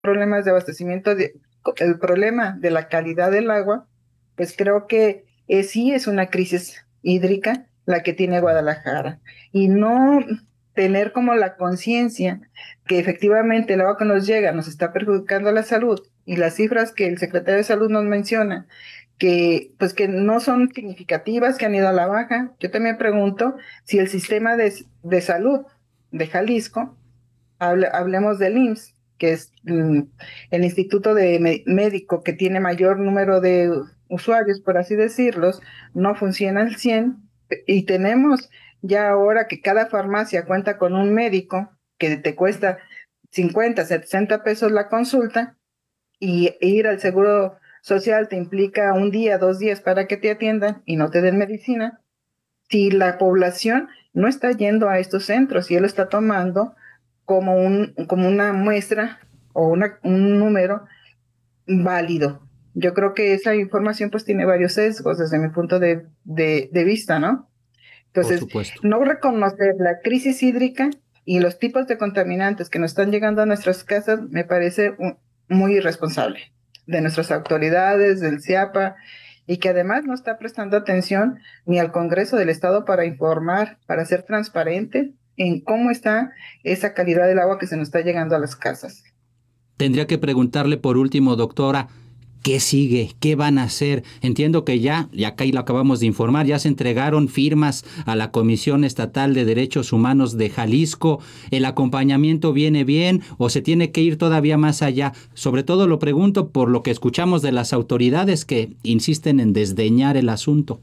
problemas de abastecimiento, el problema de la calidad del agua, pues creo que sí es una crisis hídrica la que tiene Guadalajara. Y no tener como la conciencia que efectivamente el agua que nos llega nos está perjudicando la salud y las cifras que el secretario de Salud nos menciona, que pues que no son significativas, que han ido a la baja. Yo también pregunto si el sistema de salud de Jalisco, hablemos del IMSS, que es el instituto de médico que tiene mayor número de usuarios, por así decirlos, no funciona al 100 y tenemos ya ahora que cada farmacia cuenta con un médico que te cuesta 50, 60 pesos la consulta y ir al seguro social te implica un día, 2 días para que te atiendan y no te den medicina. Si la población no está yendo a estos centros y él lo está tomando como una muestra o un número válido. Yo creo que esa información pues tiene varios sesgos desde mi punto de vista, ¿no? Por Entonces, supuesto. no reconocer la crisis hídrica y los tipos de contaminantes que nos están llegando a nuestras casas me parece muy irresponsable de nuestras autoridades, del CIAPA, y que además no está prestando atención ni al Congreso del Estado para informar, para ser transparente en cómo está esa calidad del agua que se nos está llegando a las casas. Tendría que preguntarle por último, doctora, ¿qué sigue? ¿Qué van a hacer? Entiendo que ya acá y lo acabamos de informar, ya se entregaron firmas a la Comisión Estatal de Derechos Humanos de Jalisco. ¿El acompañamiento viene bien o se tiene que ir todavía más allá? Sobre todo lo pregunto por lo que escuchamos de las autoridades que insisten en desdeñar el asunto.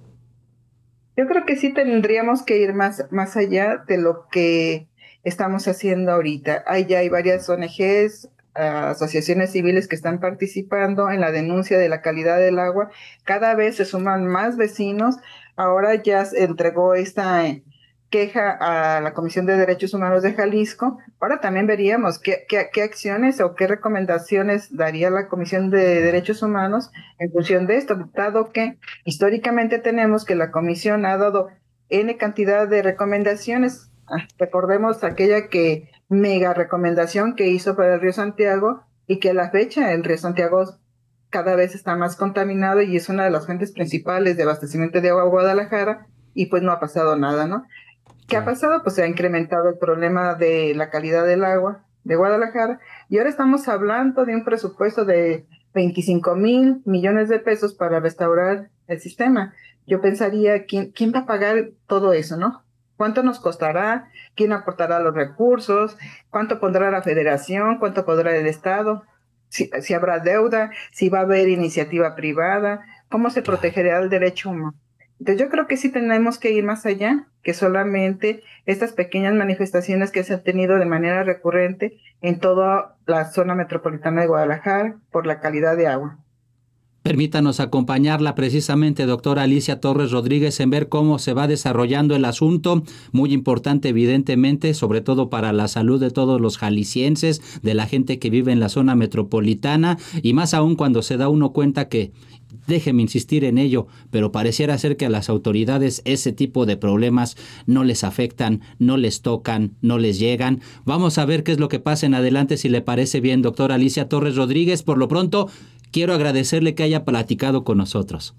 Yo creo que sí tendríamos que ir más allá de lo que estamos haciendo ahorita. Ya hay varias ONGs, asociaciones civiles que están participando en la denuncia de la calidad del agua. Cada vez se suman más vecinos. Ahora ya se entregó esta queja a la Comisión de Derechos Humanos de Jalisco. Ahora también veríamos qué acciones o qué recomendaciones daría la Comisión de Derechos Humanos en función de esto, dado que históricamente tenemos que la Comisión ha dado N cantidad de recomendaciones. Recordemos aquella mega recomendación que hizo para el río Santiago y que a la fecha el río Santiago cada vez está más contaminado y es una de las fuentes principales de abastecimiento de agua a Guadalajara y pues no ha pasado nada, ¿no? ¿Qué ha Claro. pasado? Pues se ha incrementado el problema de la calidad del agua de Guadalajara y ahora estamos hablando de un presupuesto de 25,000 millones de pesos para restaurar el sistema. Yo pensaría, ¿quién va a pagar todo eso, no? ¿Cuánto nos costará? ¿Quién aportará los recursos? ¿Cuánto pondrá la federación? ¿Cuánto pondrá el Estado? Si habrá deuda, si va a haber iniciativa privada, ¿cómo se Claro. protegerá el derecho humano? Entonces yo creo que sí tenemos que ir más allá que solamente estas pequeñas manifestaciones que se han tenido de manera recurrente en toda la zona metropolitana de Guadalajara por la calidad de agua. Permítanos acompañarla precisamente, doctora Alicia Torres Rodríguez, en ver cómo se va desarrollando el asunto, muy importante evidentemente, sobre todo para la salud de todos los jaliscienses, de la gente que vive en la zona metropolitana, y más aún cuando se da uno cuenta que, déjeme insistir en ello, pero pareciera ser que a las autoridades ese tipo de problemas no les afectan, no les tocan, no les llegan. Vamos a ver qué es lo que pasa en adelante, si le parece bien, doctora Alicia Torres Rodríguez. Por lo pronto, quiero agradecerle que haya platicado con nosotros.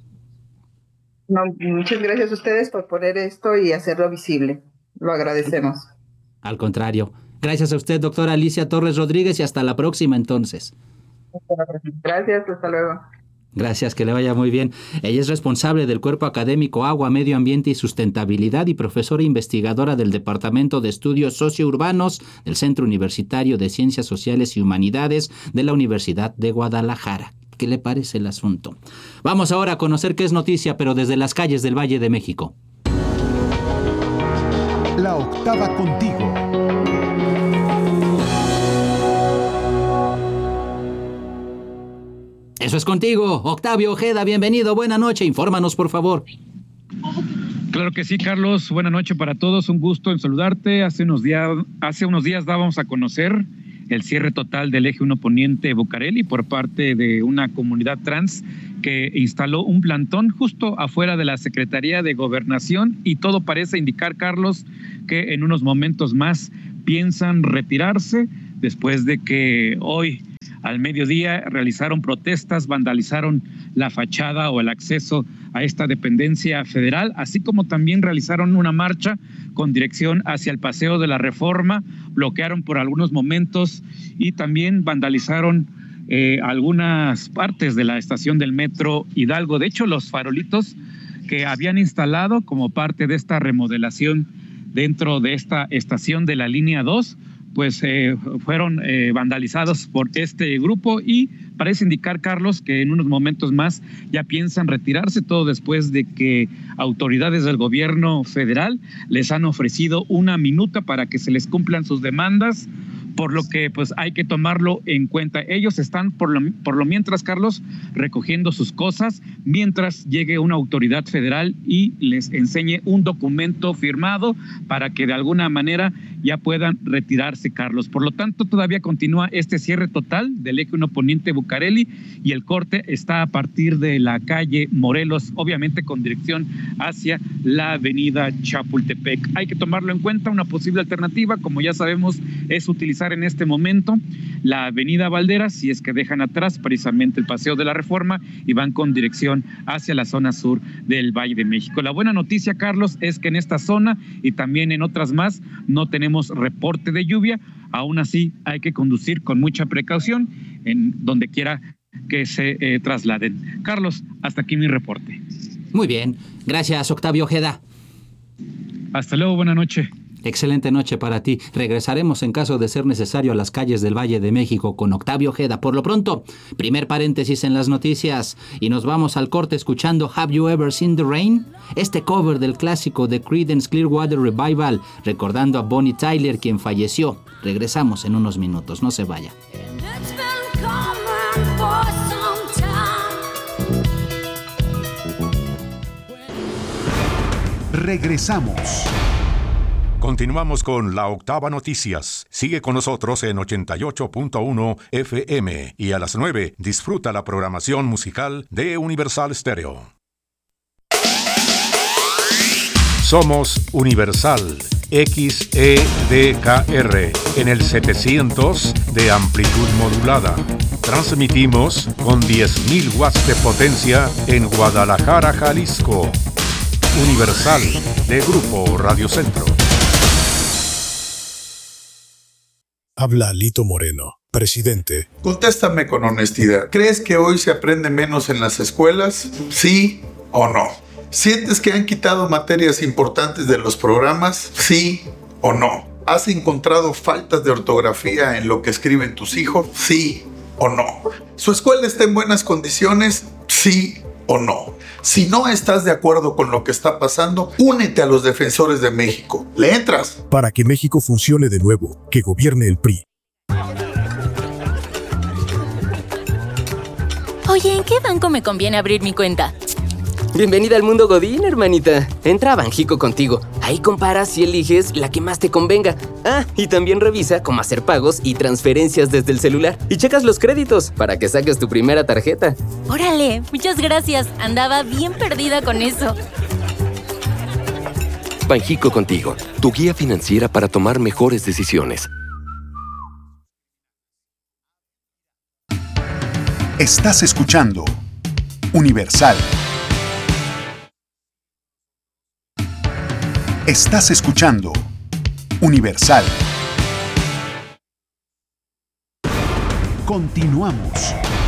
No, muchas gracias a ustedes por poner esto y hacerlo visible. Lo agradecemos. Al contrario. Gracias a usted, doctora Alicia Torres Rodríguez, y hasta la próxima entonces. Gracias, hasta luego. Gracias, que le vaya muy bien. Ella es responsable del Cuerpo Académico Agua, Medio Ambiente y Sustentabilidad y profesora investigadora del Departamento de Estudios Sociourbanos del Centro Universitario de Ciencias Sociales y Humanidades de la Universidad de Guadalajara. ¿Qué le parece el asunto? Vamos ahora a conocer qué es noticia, pero desde las calles del Valle de México. La octava contigo. Eso es contigo, Octavio Ojeda, bienvenido, buena noche, infórmanos por favor. Claro que sí, Carlos, buena noche para todos, un gusto en saludarte. Hace unos días dábamos a conocer el cierre total del eje 1 Poniente Bucareli por parte de una comunidad trans que instaló un plantón justo afuera de la Secretaría de Gobernación y todo parece indicar, Carlos, que en unos momentos más piensan retirarse después de que hoy al mediodía realizaron protestas, vandalizaron la fachada o el acceso a esta dependencia federal, así como también realizaron una marcha con dirección hacia el Paseo de la Reforma, bloquearon por algunos momentos y también vandalizaron algunas partes de la estación del Metro Hidalgo. De hecho, los farolitos que habían instalado como parte de esta remodelación dentro de esta estación de la línea 2, pues fueron vandalizados por este grupo y parece indicar, Carlos, que en unos momentos más ya piensan retirarse, todo después de que autoridades del gobierno federal les han ofrecido una minuta para que se les cumplan sus demandas, por lo que pues hay que tomarlo en cuenta. Ellos están por lo mientras, Carlos, recogiendo sus cosas, mientras llegue una autoridad federal y les enseñe un documento firmado para que de alguna manera ya puedan retirarse, Carlos. Por lo tanto, todavía continúa este cierre total del eje 1 Poniente Bucareli y el corte está a partir de la calle Morelos, obviamente con dirección hacia la avenida Chapultepec. Hay que tomarlo en cuenta. Una posible alternativa, como ya sabemos, es utilizar en este momento la avenida Valderas, si es que dejan atrás precisamente el Paseo de la Reforma y van con dirección hacia la zona sur del Valle de México. La buena noticia, Carlos, es que en esta zona y también en otras más no tenemos reporte de lluvia. Aún así hay que conducir con mucha precaución en donde quiera que se trasladen. Carlos, hasta aquí mi reporte. Muy bien, gracias Octavio Ojeda. Hasta luego, buena noche. Excelente noche para ti. Regresaremos en caso de ser necesario a las calles del Valle de México con Octavio Ojeda. Por lo pronto, primer paréntesis en las noticias y nos vamos al corte escuchando Have You Ever Seen the Rain? Este cover del clásico de Creedence Clearwater Revival, recordando a Bonnie Tyler, quien falleció. Regresamos en unos minutos, no se vaya. Regresamos. Continuamos con La Octava Noticias. Sigue con nosotros en 88.1 FM y a las 9 disfruta la programación musical de Universal Stereo. Somos Universal XEDKR en el 700 de amplitud modulada. Transmitimos con 10.000 watts de potencia en Guadalajara, Jalisco. Universal de Grupo Radio Centro. Habla Lito Moreno, presidente. Contéstame con honestidad. ¿Crees que hoy se aprende menos en las escuelas? ¿Sí o no? ¿Sientes que han quitado materias importantes de los programas? ¿Sí o no? ¿Has encontrado faltas de ortografía en lo que escriben tus hijos? ¿Sí o no? ¿Su escuela está en buenas condiciones? ¿Sí o no? Si no estás de acuerdo con lo que está pasando, únete a los defensores de México. ¿Le entras? Para que México funcione de nuevo, que gobierne el PRI. Oye, ¿en qué banco me conviene abrir mi cuenta? Bienvenida al mundo Godín, hermanita. Entra a Banjico Contigo. Ahí comparas y eliges la que más te convenga. Ah, y también revisa cómo hacer pagos y transferencias desde el celular. Y checas los créditos para que saques tu primera tarjeta. ¡Órale! Muchas gracias. Andaba bien perdida con eso. Banjico Contigo, tu guía financiera para tomar mejores decisiones. Estás escuchando Universal. Estás escuchando Universal. Continuamos.